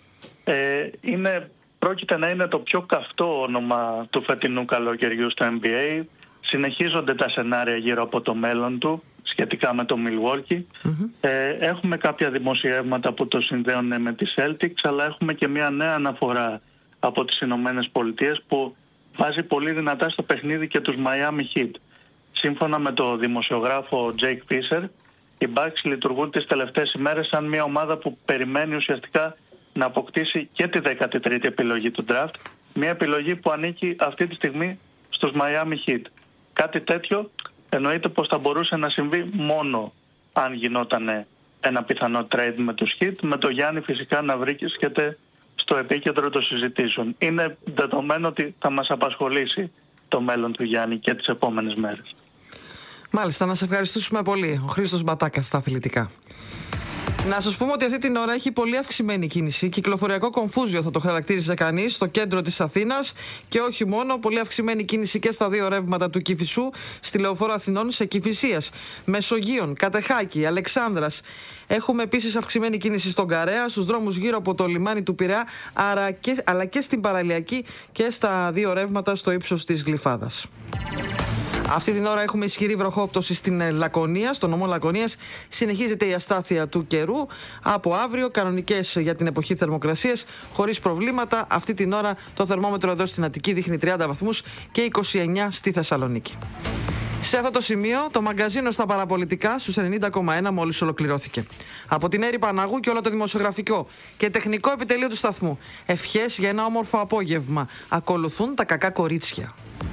Πρόκειται να είναι το πιο καυτό όνομα του φετινού καλοκαιριού στο NBA. Συνεχίζονται τα σενάρια γύρω από το μέλλον του σχετικά με το Milwaukee. Έχουμε κάποια δημοσιεύματα που το συνδέουν με τη Celtics, αλλά έχουμε και μια νέα αναφορά από τις Ηνωμένες Πολιτείες που βάζει πολύ δυνατά στο παιχνίδι και τους Miami Heat. Σύμφωνα με το δημοσιογράφο Jake Fisher, οι Bucks λειτουργούν τις τελευταίες ημέρες σαν μια ομάδα που περιμένει ουσιαστικά να αποκτήσει και τη 13η επιλογή του draft, μια επιλογή που ανήκει αυτή τη στιγμή στους Miami Heat. Κάτι τέτοιο εννοείται πως θα μπορούσε να συμβεί μόνο αν γινόταν ένα πιθανό trade με τους Heat, με το Γιάννη φυσικά να βρίσκεται στο επίκεντρο των συζητήσεων. Είναι δεδομένο ότι θα μας απασχολήσει το μέλλον του Γιάννη και τις επόμενες μέρες. Μάλιστα, να σε ευχαριστήσουμε πολύ. Ο Χρήστος Μπατάκας στα αθλητικά. Να σας πούμε ότι αυτή την ώρα έχει πολύ αυξημένη κίνηση. Κυκλοφοριακό κομφούζιο θα το χαρακτήριζε κανείς στο κέντρο της Αθήνας και όχι μόνο. Πολύ αυξημένη κίνηση και στα δύο ρεύματα του Κηφισού, στη Λεωφόρο Αθηνών σε Κηφισίας, Μεσογείων, Κατεχάκη, Αλεξάνδρας. Έχουμε επίσης αυξημένη κίνηση στον Καρέα, στους δρόμους γύρω από το λιμάνι του Πειραιά, αλλά και στην Παραλιακή και στα δύο ρεύματα στο ύψος της Γλυφάδας. Αυτή την ώρα έχουμε ισχυρή βροχόπτωση στην Λακωνία, στο νομό Λακωνίας. Συνεχίζεται η αστάθεια του καιρού. Από αύριο, κανονικές για την εποχή θερμοκρασίες, χωρίς προβλήματα. Αυτή την ώρα το θερμόμετρο εδώ στην Αττική δείχνει 30 βαθμούς και 29 στη Θεσσαλονίκη. Σε αυτό το σημείο, το μαγκαζίνο στα παραπολιτικά στους 90,1 μόλις ολοκληρώθηκε. Από την Έρη Παναγού και όλο το δημοσιογραφικό και τεχνικό επιτελείο του σταθμού. Ευχές για ένα όμορφο απόγευμα. Ακολουθούν τα κακά κορίτσια.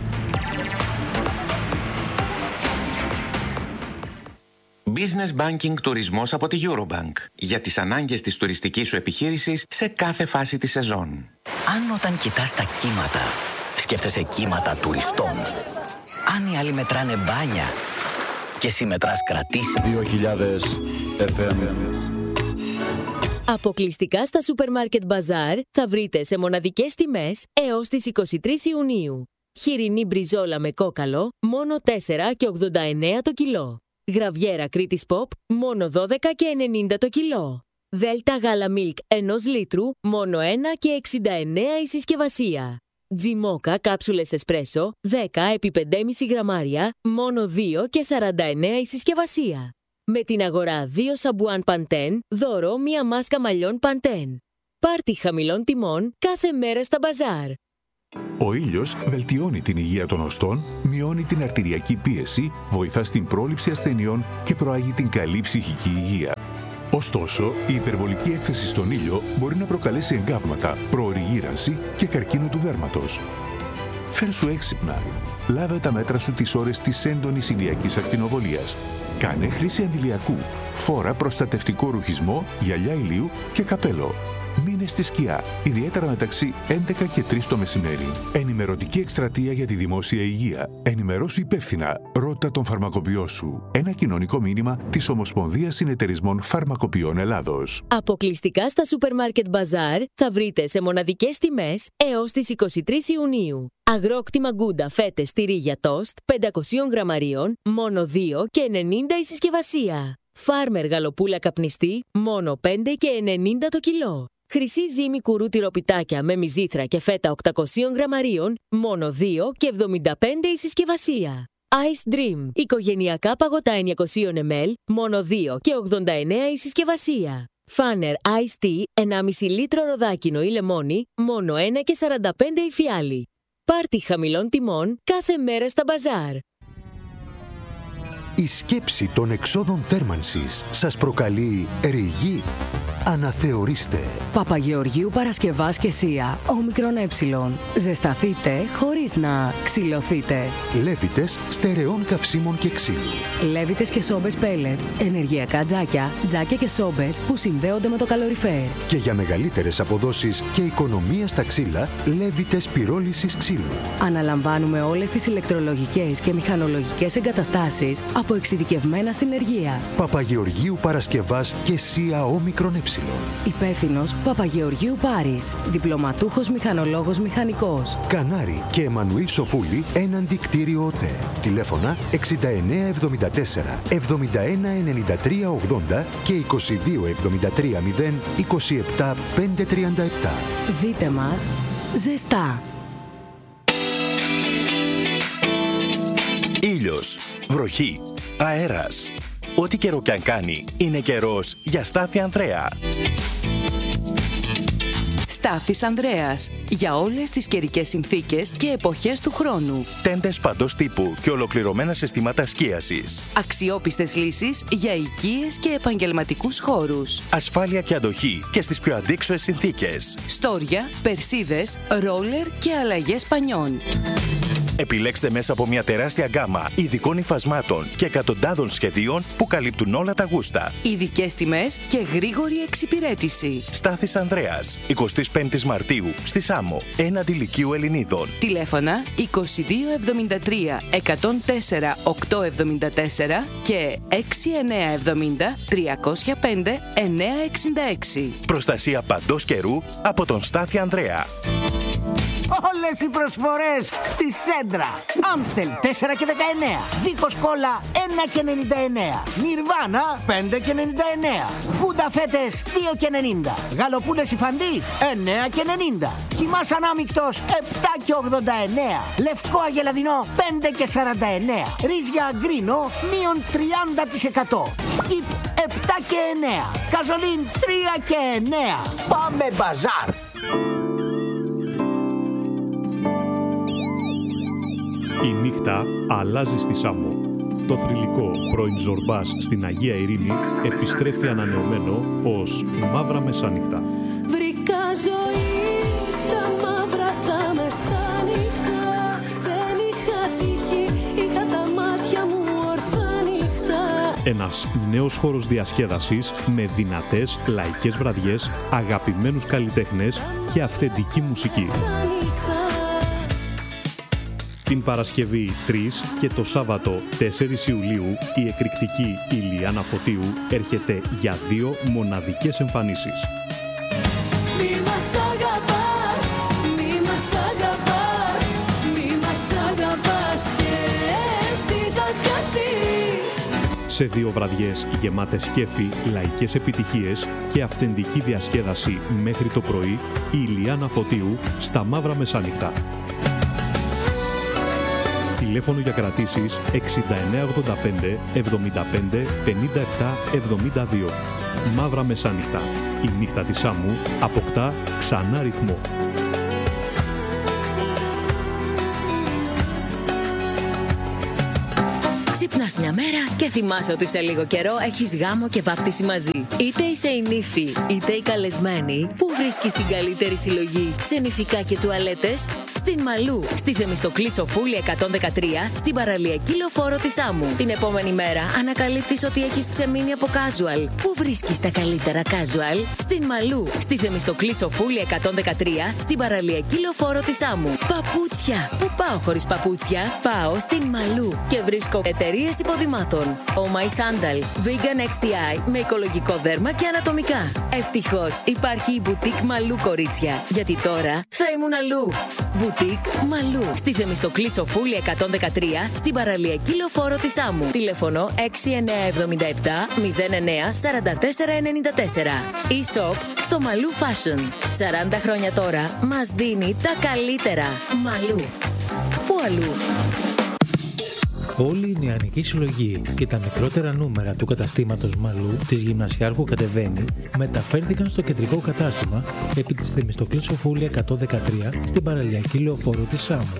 Business Banking τουρισμός από τη Eurobank. Για τις ανάγκες της τουριστικής σου επιχείρησης σε κάθε φάση της σεζόν. Αν όταν κοιτάς τα κύματα, σκέφτεσαι κύματα τουριστών. Αν οι άλλοι μετράνε μπάνια και εσύ μετράς κρατήσεις. 2000 FM. Αποκλειστικά στα Supermarket Bazaar θα βρείτε σε μοναδικές τιμές έως τις 23 Ιουνίου. Χοιρινή μπριζόλα με κόκαλο, μόνο 4,89 το κιλό. Γραβιέρα Κρήτης Pop, μόνο 12,90 το κιλό. Δέλτα γάλα Milk 1 λίτρου, μόνο 1,69 η συσκευασία. Τζιμόκα κάψουλες εσπρέσο, 10 επί 5,5 γραμμάρια, μόνο 2,49 η συσκευασία. Με την αγορά 2 σαμπουάν Pantene, δώρο μία μάσκα μαλλιών Pantene. Πάρτι χαμηλών τιμών κάθε μέρα στα μπαζάρ. Ο ήλιος βελτιώνει την υγεία των οστών, μειώνει την αρτηριακή πίεση, βοηθά στην πρόληψη ασθενειών και προάγει την καλή ψυχική υγεία. Ωστόσο, η υπερβολική έκθεση στον ήλιο μπορεί να προκαλέσει εγκάβματα, προωρή γύρανση και καρκίνο του δέρματος. Φέρσου έξυπνα. Λάβε τα μέτρα σου τις ώρες της έντονης ηλιακής ακτινοβολίας. Κάνε χρήση αντιλιακού. Φόρα προστατευτικό ρουχισμό, γυαλιά ηλίου και καπέλο. Μείνε στη σκιά, ιδιαίτερα μεταξύ 11 και 3 το μεσημέρι. Ενημερωτική εκστρατεία για τη δημόσια υγεία. Ενημερώσου υπεύθυνα. Ρώτα τον φαρμακοποιό σου. Ένα κοινωνικό μήνυμα της Ομοσπονδίας Συνεταιρισμών Φαρμακοποιών Ελλάδος. Αποκλειστικά στα Supermarket Bazaar θα βρείτε σε μοναδικές τιμές έως τις 23 Ιουνίου. Αγρόκτημα Γκούντα φέτες τυρί για τόστ 500 γραμμαρίων, μόνο 2 και 90 η συσκευασία. Φάρμερ γαλοπούλα καπνιστή, μόνο 5 και 90 το κιλό. Χρυσή ζύμη κουρού τυροπιτάκια με μυζήθρα και φέτα 800 γραμμαρίων, μόνο 2 και 75 η συσκευασία. Ice Dream, οικογενειακά παγωτά 900 ml, μόνο 2 και 89 η συσκευασία. Φάνερ Ice Tea, 1,5 λίτρο ροδάκινο ή λεμόνι, μόνο 1 και 45 η φιάλη. Πάρτι χαμηλών τιμών κάθε μέρα στα μπαζάρ. Η σκέψη των εξόδων θέρμανσης σας προκαλεί ρηγή. Αναθεωρήστε. Παπαγεωργίου Παρασκευάς και Σία, όμικρον ε. Ζεσταθείτε χωρίς να ξυλωθείτε. Λέβιτες στερεών καυσίμων και ξύλου. Λέβιτες και σόμπες πέλετ, ενεργειακά τζάκια, τζάκια και σόμπες που συνδέονται με το καλοριφέρ. Και για μεγαλύτερες αποδόσεις και οικονομία στα ξύλα, Λέβιτες πυρόλησης ξύλου. Αναλαμβάνουμε όλες τις ηλεκτρολογικές και μηχανολογικές εγκαταστάσεις από εξειδικευμένα συνεργεία. Παπαγεωργίου Παρασκευάς και Σία, όμικρον ε. Υπεύθυνος Παπαγεωργίου Πάρης. Διπλωματούχος μηχανολόγος μηχανικός. Κανάρη και Εμμανουήλ Σοφούλη έναντι κτίριο ΟΤΕ. Τηλέφωνα 6974 7193 80 και 2273 0 27 537. Δείτε μας ζεστά. Ήλιος, βροχή, αέρας. Ό,τι καιρό κι αν κάνει, είναι καιρός για Στάθη Ανδρέα. Στάθης Ανδρέας. Για όλες τις καιρικές συνθήκες και εποχές του χρόνου. Τέντες παντός τύπου και ολοκληρωμένα συστήματα σκίασης. Αξιόπιστες λύσεις για οικίες και επαγγελματικούς χώρους. Ασφάλεια και αντοχή και στις πιο αντίξωες συνθήκες. Στόρια, περσίδες, ρόλερ και αλλαγές πανιών. Επιλέξτε μέσα από μια τεράστια γκάμα ειδικών υφασμάτων και εκατοντάδων σχεδίων που καλύπτουν όλα τα γούστα. Ειδικές τιμές και γρήγορη εξυπηρέτηση. Στάθης Ανδρέας, 25 Μαρτίου, στη Σάμο, έναντι Λυκείου Ελληνίδων. Τηλέφωνα 2273 104 874 και 6970 305 966. Προστασία παντός καιρού από τον Στάθη Ανδρέα. Όλες οι προσφορές στη Σέντρα. Άμστελ 4 και 19. Βίκος Κόλλα 1 και 99. Νιρβάνα 5 και 99. Γκούντα φέτες 2 και 90. Γαλοπούλες υφαντής 9 και 90. Κιμάς ανάμεικτος 7 και 89. Λευκό αγελαδινό 5 και 49. Ρύζια γκρίνο μείον 30%. Σκιπ 7 και 9. Καζολίν 3 και 9. Πάμε μπαζάρ. Η νύχτα αλλάζει στη Σάμο. Το θρυλικό πρώην Ζορμπάς στην Αγία Ειρήνη επιστρέφει ανανεωμένο ως Μαύρα Μεσάνυχτα. Βρήκα ζωή στα μαύρα τα μεσάνυχτα. Δεν είχα τύχη, είχα τα μάτια μου ορθά νύχτα. Ένας νέος χώρος διασκέδασης με δυνατές λαϊκές βραδιές, αγαπημένους καλλιτέχνες και αυθεντική μουσική. Την Παρασκευή 3 και το Σάββατο 4 Ιουλίου η εκρηκτική Ηλιάνα Φωτίου έρχεται για 2 μοναδικές εμφανίσεις. Μη μας αγαπάς, μη μας αγαπάς, μη μας αγαπάς και εσύ θα πιάσεις. Σε 2 βραδιές γεμάτες κέφι, λαϊκές επιτυχίες και αυθεντική διασκέδαση μέχρι το πρωί η Ηλιάνα Φωτίου στα Μαύρα Μεσάνυχτα. Τηλέφωνο για κρατήσεις 6985 75 57 72. Μαύρα μεσάνυχτα. Η νύχτα της Σάμου αποκτά ξανά ρυθμό. Ξυπνάς μια μέρα και θυμάσαι ότι σε λίγο καιρό έχεις γάμο και βάπτιση μαζί. Είτε είσαι η νύφη, είτε η καλεσμένη, που βρίσκεις την καλύτερη συλλογή σε νηφικά και τουαλέτες? Στην Μαλού, στη Θεμιστοκλή Σοφούλη 113, στην παραλιακή λεωφόρο της Άμμου. Την επόμενη μέρα ανακαλύπτεις ότι έχεις ξεμείνει από casual. Πού βρίσκεις τα καλύτερα casual? Στην Μαλού, στη Θεμιστοκλή Σοφούλη 113, στην παραλιακή λεωφόρο της Άμμου. Παπούτσια! Πού πάω χωρίς παπούτσια? Πάω στην Μαλού και βρίσκω εταιρείες υποδημάτων. Oh My Sandals, Vegan XTI με οικολογικό δέρμα και ανατομικά. Ευτυχώς υπάρχει η Boutique Μαλού, κορίτσια, γιατί τώρα θα ήμουν αλλού. Boutique Μαλού, στη Θεμιστοκλή Σοφούλη 113, στην παραλιακή λεωφόρο της Άμμου. Τηλέφωνο 6977 09 44 94. E-shop στο Μαλού Fashion. 40 χρόνια τώρα μας δίνει τα καλύτερα. Μαλού. Πού αλλού? Όλη η νεανική συλλογή και τα μικρότερα νούμερα του καταστήματος Μαλού της Γυμνασιάρχου Κατεβαίνει μεταφέρθηκαν στο κεντρικό κατάστημα επί της Θεμιστοκλής Σοφούλη 113 στην παραλιακή λεωφόρο της Σάμμου.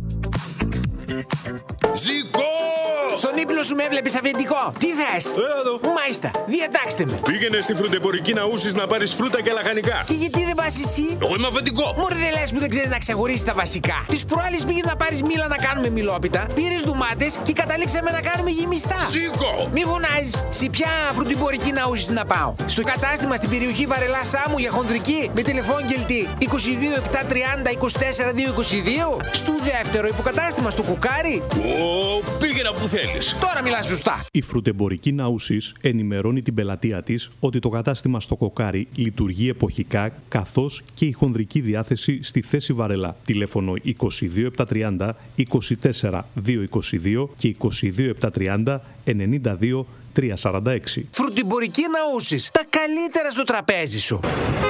Ζήκω! Στον ύπνο σου με έβλεπες αφεντικό. Τι θες? Μάλιστα, διατάξτε με. Πήγαινε στη φρουτεμπορική Ναούσης να πάρεις φρούτα και λαχανικά. Και γιατί δεν πας εσύ? Εγώ είμαι αφεντικό. Μωρέ, δεν λες που δεν ξέρεις να ξεχωρίσεις τα βασικά. Τις προάλλες πήγες να πάρεις μήλα να κάνουμε μιλόπιτα, πήρες ντουμάτες και καταλήξαμε να κάνουμε γεμιστά. Ζήκω! Μη φωνάζεις. Σε ποια φρουτεμπορική Ναούσης να πάω? Στο κατάστημα στην περιοχή Βαρελά Σάμμου για χονδρική με τηλεφώνγελτη 22 730 24 222. Στο δεύτερο υποκατάστημα στο Κουκάρι. Πήγαινα που θέλεις. Τώρα μιλάς σωστά. Η φρουτεμπορική Ναούσης ενημερώνει την πελατεία της ότι το κατάστημα στο Κοκάρι λειτουργεί εποχικά, καθώς και η χονδρική διάθεση στη θέση Βαρελά. Τηλέφωνο 22 730 24 222 και 22 730 92 346. Φρουτεμπορική Ναούσης. Τα καλύτερα στο τραπέζι σου.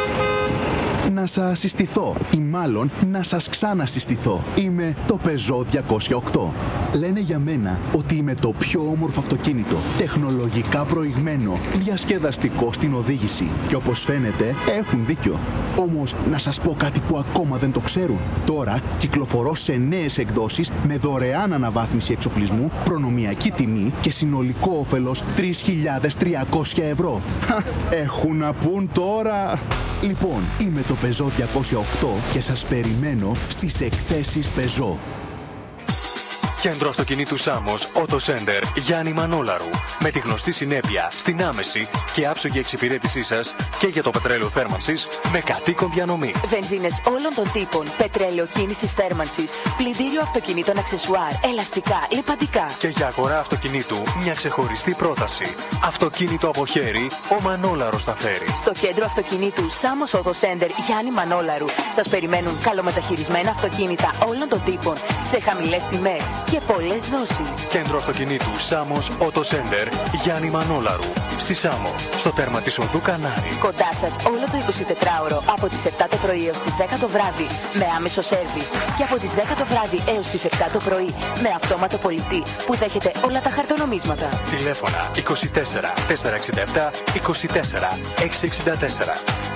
Να σας συστηθώ ή μάλλον να σας ξανασυστηθώ. Είμαι το Peugeot 208. Λένε για μένα ότι είμαι το πιο όμορφο αυτοκίνητο, τεχνολογικά προηγμένο, διασκεδαστικό στην οδήγηση. Και όπως φαίνεται έχουν δίκιο. Όμως να σας πω κάτι που ακόμα δεν το ξέρουν. Τώρα κυκλοφορώ σε νέες εκδόσεις με δωρεάν αναβάθμιση εξοπλισμού, προνομιακή τιμή και συνολικό όφελος 3.300 ευρώ. Έχουν να πούν τώρα. Λοιπόν, είμαι το Peugeot 208 και σας περιμένω στις εκθέσεις Peugeot. Κέντρο αυτοκινήτου Σάμος, Auto Center, Γιάννη Μανόλαρου. Με τη γνωστή συνέπεια στην άμεση και άψογη εξυπηρέτησή σας και για το πετρέλαιο θέρμανσης με κατοίκον διανομή. Βενζίνες όλων των τύπων, πετρέλαιο κίνησης θέρμανσης, πλυντήριο αυτοκινήτων αξεσουάρ, ελαστικά, λιπαντικά. Και για αγορά αυτοκινήτου μια ξεχωριστή πρόταση. Αυτοκίνητο από χέρι, ο Μανόλαρος θα φέρει. Στο κέντρο αυτοκινήτου Σάμος Auto Center Γιάννη Μανόλαρου σας περιμένουν καλομεταχειρισμένα αυτοκίνητα όλων των τύπων σε χαμηλές τιμές και πολλές δόσεις. Κέντρο αυτοκινήτου Σάμος Auto Center Γιάννη Μανόλαρου. Στη Σάμο, στο τέρμα της οδού Κανάρι. Κοντά σας όλο το 24ωρο από τις 7 το πρωί έως τις 10 το βράδυ με άμεσο σέρβις και από τις 10 το βράδυ έως τις 7 το πρωί με αυτόματο πολιτή που δέχεται όλα τα χαρτονομίσματα. Τηλέφωνα 24 467 24 664.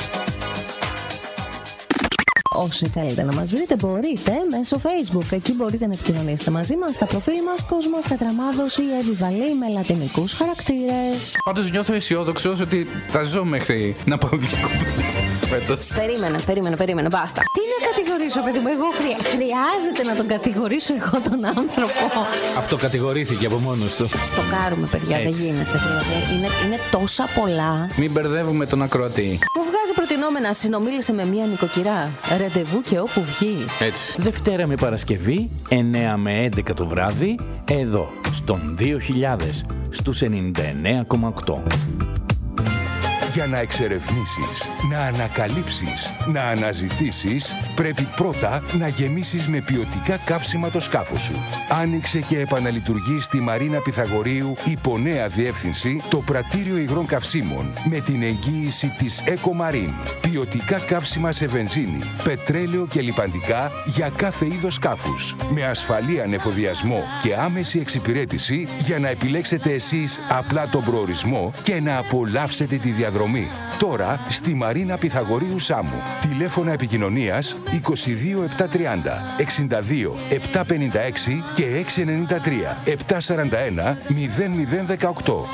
Όσοι θέλετε να μας βρείτε μπορείτε μέσω Facebook. Εκεί μπορείτε να επικοινωνήσετε μαζί μας στα προφίλ μας Κόσμος Κατραμάδος ή Εύη Βαλή με λατινικούς χαρακτήρες. Πάντως νιώθω αισιόδοξος ότι θα ζω μέχρι να πάω διακοπές φέτος. Περίμενε, μπάστα. Τι να κατηγορήσω, παιδί μου, εγώ χρειάζεται να τον κατηγορήσω εγώ τον άνθρωπο? Αυτό κατηγορήθηκε από μόνος του. Στο κάρουμε, παιδιά, δεν γίνεται. Δηλαδή, είναι τόσα πολλά. Μην μπερδεύουμε τον ακροατή. Μου βγάζει προτινόμενα, συνομίλησε με μία νοικοκυρά. Ραντεβού και όπου βγει. Έτσι. Δευτέρα με Παρασκευή, 9 με 11 το βράδυ, εδώ, στον 2000, στους 99,8. Για να εξερευνήσεις, να ανακαλύψεις, να αναζητήσεις, πρέπει πρώτα να γεμίσεις με ποιοτικά καύσιμα το σκάφος σου. Άνοιξε και επαναλειτουργεί στη Μαρίνα Πυθαγορείου υπό νέα διεύθυνση το πρατήριο υγρών καυσίμων με την εγγύηση της Ecomarine. Ποιοτικά καύσιμα σε βενζίνη, πετρέλαιο και λιπαντικά για κάθε είδος σκάφους. Με ασφαλή ανεφοδιασμό και άμεση εξυπηρέτηση για να επιλέξετε εσείς απλά τον προορισμό και να απολαύσετε τη διαδρομή. Τώρα στη Μαρίνα Πυθαγορείου Σάμου. Τηλέφωνα επικοινωνίας 22 730 62 756 και 693 741 0018.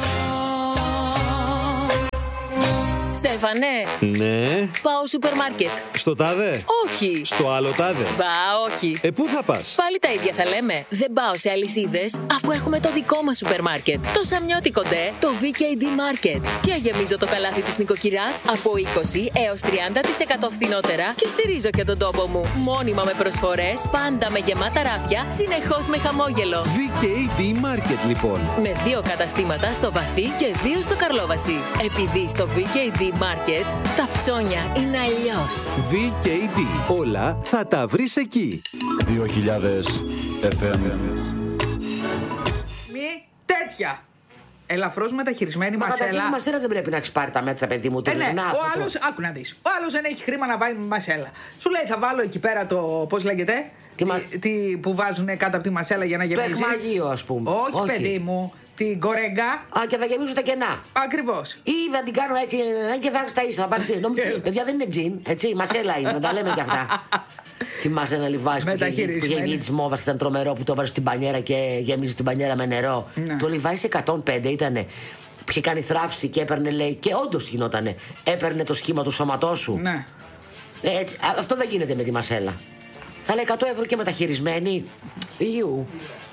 Στέφανε. Ναι. Πάω σούπερ μάρκετ. Στο τάδε. Όχι. Στο άλλο τάδε. Μπα, όχι. Πού θα πας? Πάλι τα ίδια θα λέμε. Δεν πάω σε αλυσίδες, αφού έχουμε το δικό μας σούπερ μάρκετ. Το Σαμιώτικο ντε, το VKD Market. Και γεμίζω το καλάθι της νοικοκυράς από 20 έως 30% φθηνότερα και στηρίζω και τον τόπο μου. Μόνιμα με προσφορές, πάντα με γεμάτα ράφια, συνεχώς με χαμόγελο. VKD Market λοιπόν. Με 2 καταστήματα στο Βαθύ και 2 στο Καρλόβαση. Επειδή στο VKD Market τα ψώνια είναι αλλιώς. VKD. Όλα θα τα βρεις εκεί. 2000 FM. Μη τέτοια. Ελαφρώς μεταχειρισμένη μασέλα. Καταρχήν η μασέλα δεν πρέπει να έχεις πάρει τα μέτρα, παιδί μου. Ναι, ο άλλος, άκου να δεις. Ο άλλος δεν έχει χρήμα να βάλει μασέλα. Σου λέει θα βάλω εκεί πέρα το, πώς λέγεται, που βάζουν κάτω από τη μασέλα για να γεμίζει. Το εχμαγείο, ας πούμε. Όχι, παιδί μου. Την κορέγκα. Α, και θα γεμίσουν τα κενά. Ακριβώς. Ή θα την κάνω έτσι και θα στα ίσα. Παιδιά δεν είναι τζιν, έτσι. Μασέλα είναι, να τα λέμε κι αυτά. Θυμάσαι ένα Λιβάης που είχε βγει τη μόβα και ήταν τρομερό που το έβαζε στην πανιέρα και γέμιζε την πανιέρα με νερό. Ναι. Το Λιβάης 105 ήτανε. Είχε κάνει θράψη και έπαιρνε, λέει, και όντως γινότανε. Έπαιρνε το σχήμα του σώματός σου. Ναι. Έτσι, αυτό δεν γίνεται με τη μασέλα. Θα λέει 100 ευρώ και μεταχειρισμένη. Ιου.